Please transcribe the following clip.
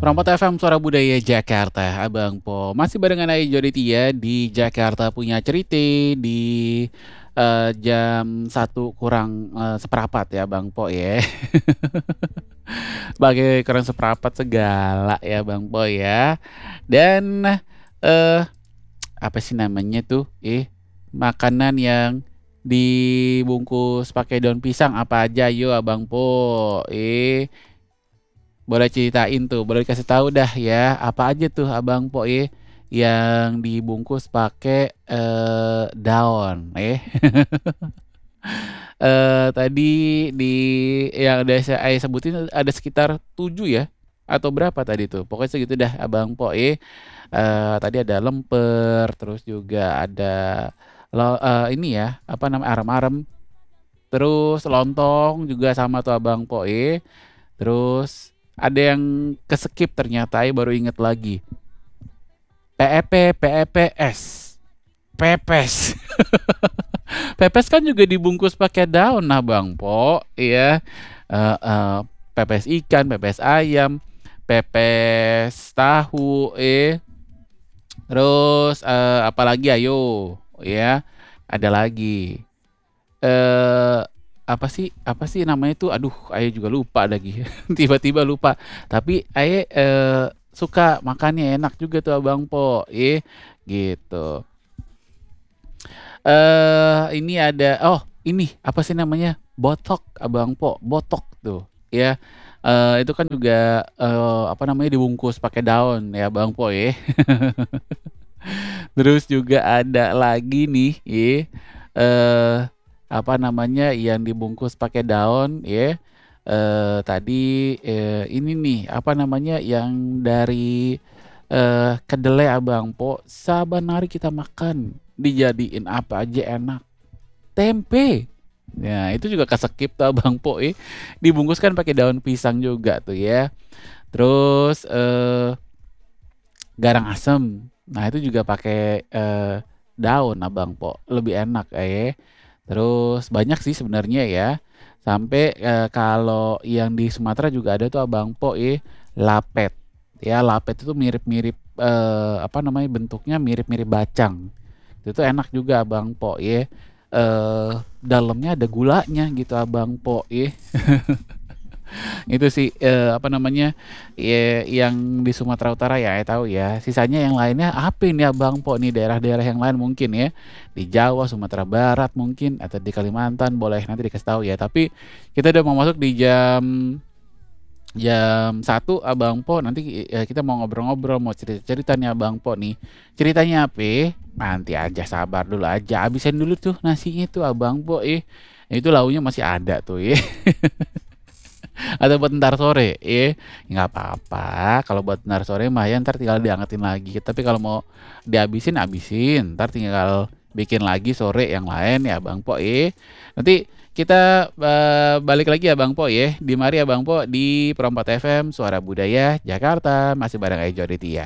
Perompak FM Suara Budaya Jakarta, Abang Po. Masih barengan Ayu Joditia di Jakarta Punya Cerita di jam 1 kurang seperempat ya Bang Po ya. Sebagai kurang seperempat segala ya Bang Po ya. Dan eh apa sih namanya tuh? Makanan yang dibungkus pakai daun pisang apa aja yo Abang Po. Boleh ceritain tuh, boleh kasih tahu dah ya, apa aja tuh Abang Po yang dibungkus pakai daun, tadi di yang ada saya sebutin ada sekitar 7 ya, atau berapa tadi tuh? Pokoknya segitu dah Abang Po tadi ada lemper, terus juga ada ini ya, apa namanya arem-arem, terus lontong juga sama tuh Abang Po terus ada yang keskip ternyata baru inget lagi. PEP, PEPS, pepes. Pepes kan juga dibungkus pakai daun nah Bang Po, ya. Eh, eh, pepes ikan, pepes ayam, pepes tahu, terus apalagi ayo, ya. Ada lagi. eh apa sih namanya itu? Aduh, Aye juga lupa lagi. Tiba-tiba lupa. Tapi Aye suka makannya enak juga tuh Abang Po. Gitu. Ini ada ini apa sih namanya? Botok Abang Po. Botok tuh. Ya. Itu kan juga apa namanya dibungkus pakai daun ya Bang Po ya. Terus juga ada lagi nih, eh apa namanya yang dibungkus pakai daun, ya. Tadi ini nih apa namanya yang dari kedelai Abang Po. Saban hari kita makan, dijadiin apa aja enak. Tempe. Ya, itu juga kesekip tuh Abang Po, dibungkus kan pakai daun pisang juga tuh ya. Terus garang asem. Nah, itu juga pakai daun Abang Po. Lebih enak Terus banyak sih sebenarnya ya. Sampai kalau yang di Sumatera juga ada tuh Abang Po lapet. Ya, lapet itu mirip-mirip apa namanya bentuknya mirip-mirip bacang. Itu tuh enak juga Abang Po dalamnya ada gulanya gitu Abang Po itu sih apa namanya yang di Sumatera Utara ya tahu ya. Sisanya yang lainnya apa ini Abang Po nih daerah-daerah yang lain mungkin ya di Jawa, Sumatera Barat mungkin atau di Kalimantan boleh nanti dikasih tahu ya. Tapi kita udah mau masuk di jam 1 Abang Po. Nanti kita mau ngobrol-ngobrol, mau cerita-cerita nih Abang Po nih. Ceritanya apa? Nanti aja sabar dulu aja. Habisin dulu tuh nasinya tuh Abang Po itu launya masih ada tuh atau buat ntar sore nggak apa-apa kalau buat ntar sore mah ya ntar tinggal diangetin lagi tapi kalau mau dihabisin habisin ntar tinggal bikin lagi sore yang lain ya Bang Po nanti kita balik lagi ya Bang Po di mari ya Bang Po di Perompak FM Suara Budaya Jakarta masih bareng Ejo Aditya.